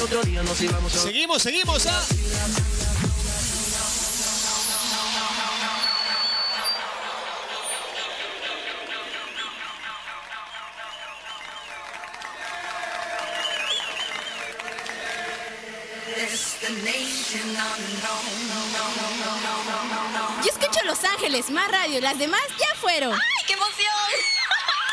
otro día nos íbamos a... Seguimos, ¿ah? Yo escucho Los Ángeles, más radio, las demás ya fueron.